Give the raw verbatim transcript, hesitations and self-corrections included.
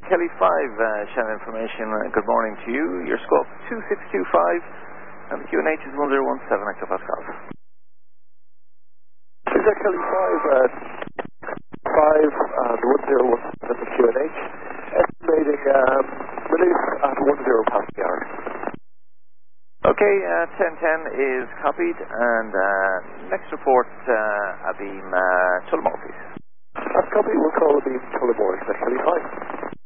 Kelly five, uh, Shannon Information. Uh, good morning to you. Your scope two six two five, and the Q N H is one zero one seven Echo Pascal. Is that Kelly five, uh, five, uh, the one zero one seven the Q N H, estimating um, release at one zero past the hour. Okay, uh, ten ten is copied, and uh, next report, uh, Abeam uh, Tullamore, please. That's copy, we'll call Abeam Tullamore, Kelly five.